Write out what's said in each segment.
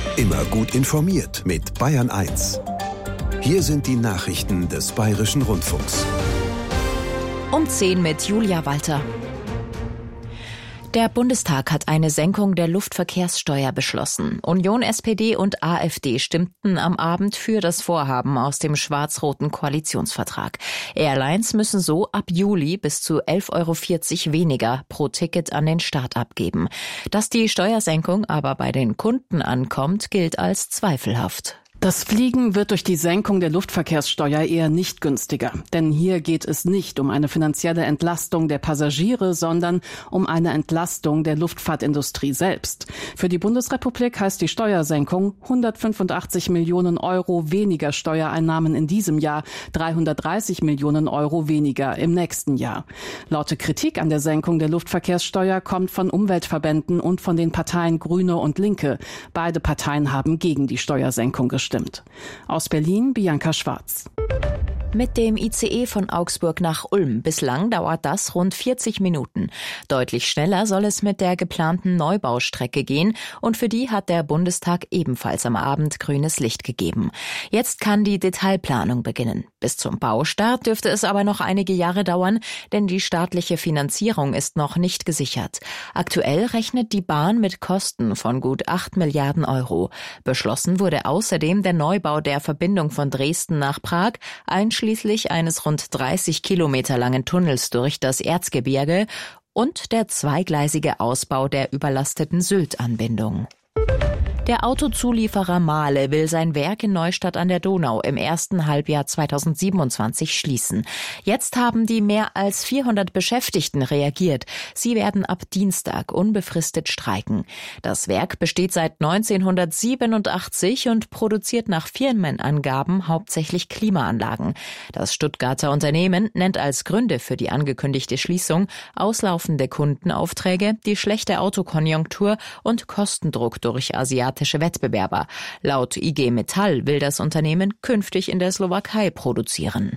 Immer gut informiert mit Bayern 1. Hier sind die Nachrichten des Bayerischen Rundfunks. Um 10 mit Julia Walter. Der Bundestag hat eine Senkung der Luftverkehrssteuer beschlossen. Union, SPD und AfD stimmten am Abend für das Vorhaben aus dem schwarz-roten Koalitionsvertrag. Airlines müssen so ab Juli bis zu 11,40 € weniger pro Ticket an den Staat abgeben. Dass die Steuersenkung aber bei den Kunden ankommt, gilt als zweifelhaft. Das Fliegen wird durch die Senkung der Luftverkehrssteuer eher nicht günstiger. Denn hier geht es nicht um eine finanzielle Entlastung der Passagiere, sondern um eine Entlastung der Luftfahrtindustrie selbst. Für die Bundesrepublik heißt die Steuersenkung 185 Millionen € weniger Steuereinnahmen in diesem Jahr, 330 Millionen € weniger im nächsten Jahr. Laute Kritik an der Senkung der Luftverkehrssteuer kommt von Umweltverbänden und von den Parteien Grüne und Linke. Beide Parteien haben gegen die Steuersenkung gestimmt. Aus Berlin, Bianca Schwarz. Mit dem ICE von Augsburg nach Ulm. Bislang dauert das rund 40 Minuten. Deutlich schneller soll es mit der geplanten Neubaustrecke gehen und für die hat der Bundestag ebenfalls am Abend grünes Licht gegeben. Jetzt kann die Detailplanung beginnen. Bis zum Baustart dürfte es aber noch einige Jahre dauern, denn die staatliche Finanzierung ist noch nicht gesichert. Aktuell rechnet die Bahn mit Kosten von gut 8 Milliarden €. Beschlossen wurde außerdem der Neubau der Verbindung von Dresden nach Prag, einschließlich eines rund 30 Kilometer langen Tunnels durch das Erzgebirge und der zweigleisige Ausbau der überlasteten Sylt-Anbindung. Der Autozulieferer Mahle will sein Werk in Neustadt an der Donau im ersten Halbjahr 2027 schließen. Jetzt haben die mehr als 400 Beschäftigten reagiert. Sie werden ab Dienstag unbefristet streiken. Das Werk besteht seit 1987 und produziert nach Firmenangaben hauptsächlich Klimaanlagen. Das Stuttgarter Unternehmen nennt als Gründe für die angekündigte Schließung auslaufende Kundenaufträge, die schlechte Autokonjunktur und Kostendruck durch asiatische Wettbewerber. Laut IG Metall will das Unternehmen künftig in der Slowakei produzieren.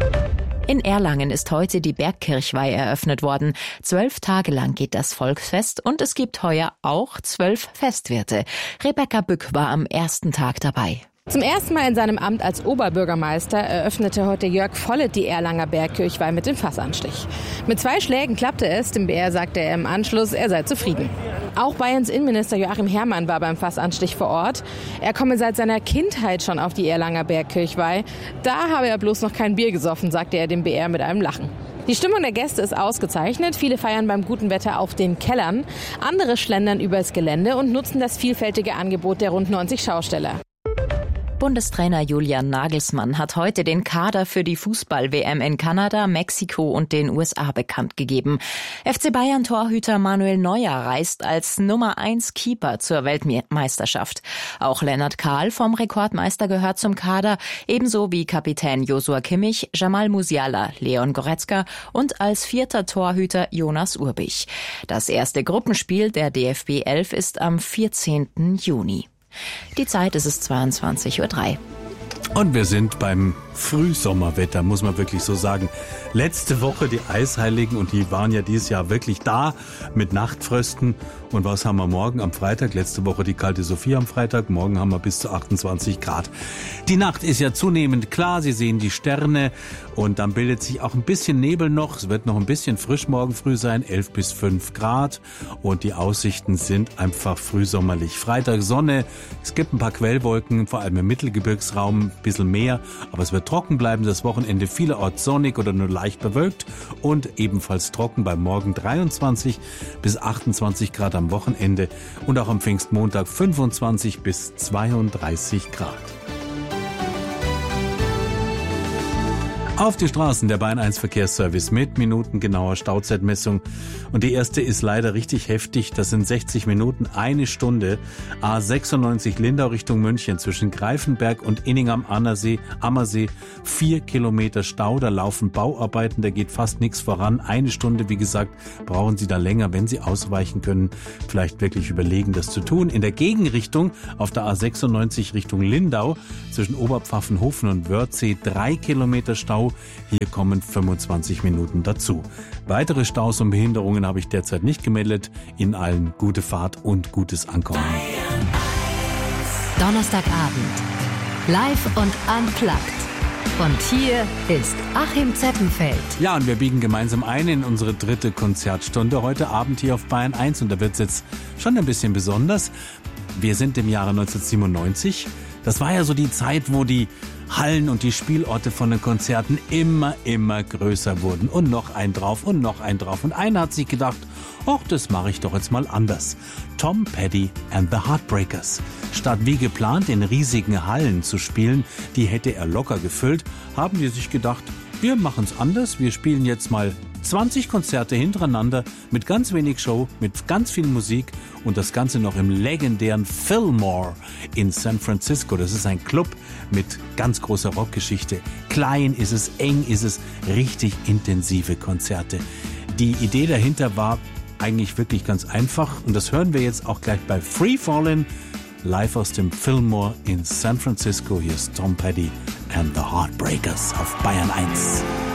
In Erlangen ist heute die Bergkirchweih eröffnet worden. 12 Tage lang geht das Volksfest und es gibt heuer auch 12 Festwirte. Rebecca Bück war am ersten Tag dabei. Zum ersten Mal in seinem Amt als Oberbürgermeister eröffnete heute Jörg Vollet die Erlanger Bergkirchweih mit dem Fassanstich. Mit 2 Schlägen klappte es, dem BR sagte er im Anschluss, er sei zufrieden. Auch Bayerns Innenminister Joachim Herrmann war beim Fassanstich vor Ort. Er komme seit seiner Kindheit schon auf die Erlanger Bergkirchweih. Da habe er bloß noch kein Bier gesoffen, sagte er dem BR mit einem Lachen. Die Stimmung der Gäste ist ausgezeichnet. Viele feiern beim guten Wetter auf den Kellern. Andere schlendern übers Gelände und nutzen das vielfältige Angebot der rund 90 Schausteller. Bundestrainer Julian Nagelsmann hat heute den Kader für die Fußball-WM in Kanada, Mexiko und den USA bekannt gegeben. FC Bayern-Torhüter Manuel Neuer reist als Nummer 1 Keeper zur Weltmeisterschaft. Auch Lennart Kahl vom Rekordmeister gehört zum Kader, ebenso wie Kapitän Joshua Kimmich, Jamal Musiala, Leon Goretzka und als 4. Torhüter Jonas Urbich. Das erste Gruppenspiel der DFB 11 ist am 14. Juni. Die Zeit ist es 22:03 Uhr. Und wir sind beim Frühsommerwetter, muss man wirklich so sagen. Letzte Woche die Eisheiligen und die waren ja dieses Jahr wirklich da mit Nachtfrösten. Und was haben wir morgen am Freitag? Letzte Woche die kalte Sophie am Freitag. Morgen haben wir bis zu 28 Grad. Die Nacht ist ja zunehmend klar. Sie sehen die Sterne und dann bildet sich auch ein bisschen Nebel noch. Es wird noch ein bisschen frisch morgen früh sein, 11 bis 5 Grad. Und die Aussichten sind einfach frühsommerlich. Freitag Sonne. Es gibt ein paar Quellwolken, vor allem im Mittelgebirgsraum ein bisschen mehr. Aber es wird trocken bleiben. Das Wochenende vielerorts sonnig oder nur leicht bewölkt. Und ebenfalls trocken bei morgen 23 bis 28 Grad am Wochenende und auch am Pfingstmontag 25 bis 32 Grad. Auf die Straßen der Bayern 1 Verkehrsservice mit minutengenauer Stauzeitmessung. Und die erste ist leider richtig heftig. Das sind 60 Minuten, 1 Stunde. A96 Lindau Richtung München zwischen Greifenberg und Inning am Ammersee. 4 Kilometer Stau, da laufen Bauarbeiten, da geht fast nichts voran. 1 Stunde, wie gesagt, brauchen Sie da länger. Wenn Sie ausweichen können, vielleicht wirklich überlegen, das zu tun. In der Gegenrichtung auf der A96 Richtung Lindau zwischen Oberpfaffenhofen und Wörthsee 3 Kilometer Stau. Hier kommen 25 Minuten dazu. Weitere Staus und Behinderungen habe ich derzeit nicht gemeldet. Ihnen allen gute Fahrt und gutes Ankommen. Donnerstagabend. Live und unplugged. Und hier ist Achim Zeppenfeld. Ja, und wir biegen gemeinsam ein in unsere 3. Konzertstunde heute Abend hier auf Bayern 1. Und da wird es jetzt schon ein bisschen besonders. Wir sind im Jahre 1997. Das war ja so die Zeit, wo die Hallen und die Spielorte von den Konzerten immer größer wurden. Und noch ein drauf und noch ein drauf. Und einer hat sich gedacht, ach, das mache ich doch jetzt mal anders. Tom Petty and the Heartbreakers. Statt wie geplant in riesigen Hallen zu spielen, die hätte er locker gefüllt, haben die sich gedacht, wir machen es anders. Wir spielen jetzt mal 20 Konzerte hintereinander mit ganz wenig Show, mit ganz viel Musik und das Ganze noch im legendären Fillmore in San Francisco. Das ist ein Club mit ganz großer Rockgeschichte. Klein ist es, eng ist es, richtig intensive Konzerte. Die Idee dahinter war eigentlich wirklich ganz einfach und das hören wir jetzt auch gleich bei Free Fallin', live aus dem Fillmore in San Francisco. Hier ist Tom Petty and the Heartbreakers auf Bayern 1.